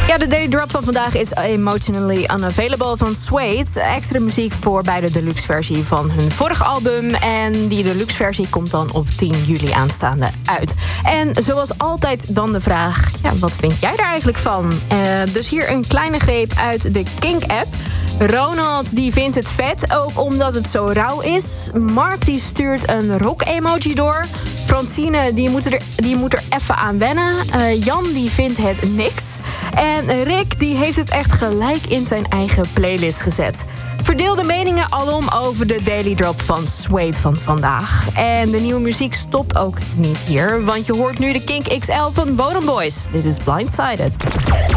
Ja, de Daily Drop van vandaag is Emotionally Unavailable van Suede. Extra muziek voor bij de deluxe versie van hun vorige album. En die deluxe versie komt dan op 10 juli aanstaande uit. En zoals altijd dan de vraag, ja, wat vind jij daar eigenlijk van? Dus hier een kleine greep uit de Kink-app. Ronald die vindt het vet, ook omdat het zo rauw is. Mark die stuurt een rock-emoji door. Francine die moet er even aan wennen. Jan die vindt het niks. En Rick die heeft het echt gelijk in zijn eigen playlist gezet. Verdeel de meningen alom over de Daily Drop van Suede van vandaag. En de nieuwe muziek stopt ook niet hier, want je hoort nu de Kink XL van Bodem Boys. Dit is Blindsided.